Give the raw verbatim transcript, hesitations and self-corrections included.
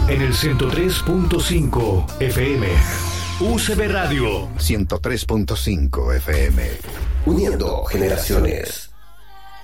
en el ciento tres punto cinco F M. U C B Radio ciento tres punto cinco F M. Uniendo generaciones.